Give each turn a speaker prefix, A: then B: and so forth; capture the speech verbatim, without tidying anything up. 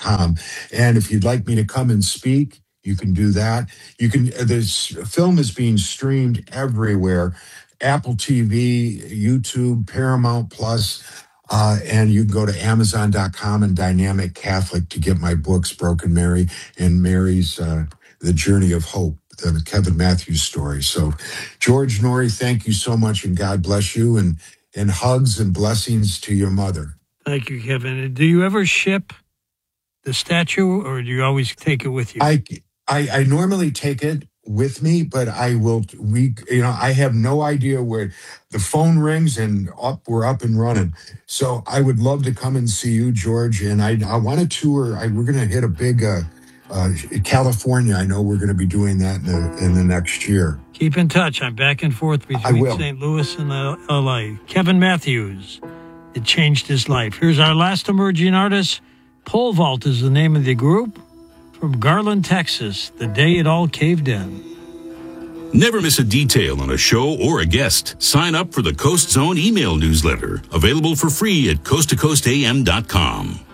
A: com. And if you'd like me to come and speak, you can do that. You can. This film is being streamed everywhere: Apple T V, YouTube, Paramount Plus, uh, and you can go to Amazon dot com and Dynamic Catholic to get my books, Broken Mary and Mary's uh, The Journey of Hope, the Kevin Matthews story. So, George Noory, thank you so much, and God bless you, and and hugs and blessings to your mother.
B: Thank you, Kevin. Do you ever ship the statue, or do you always take it with you?
A: I. I, I normally take it with me, but I will, we, you know, I have no idea where the phone rings and up, we're up and running. So I would love to come and see you, George. And I, I want to tour. I, we're going to hit a big, uh, uh, California. I know we're going to be doing that in the, in the next year.
B: Keep in touch. I'm back and forth between Saint Louis and L A. Kevin Matthews. It changed his life. Here's our last emerging artist. Pole Vault is the name of the group. From Garland, Texas, the day it all caved in.
C: Never miss a detail on a show or a guest. Sign up for the Coast Zone email newsletter, available for free at coast to coast a m dot com.